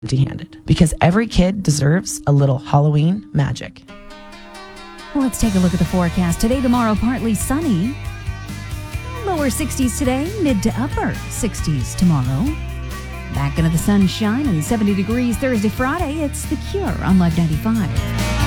empty-handed because every kid deserves a little Halloween magic. Well, let's take a look at the forecast. Today, tomorrow, partly sunny. Lower 60s today, mid to upper 60s tomorrow. Back into the sunshine and 70 degrees Thursday, Friday. It's The Cure on Live 95.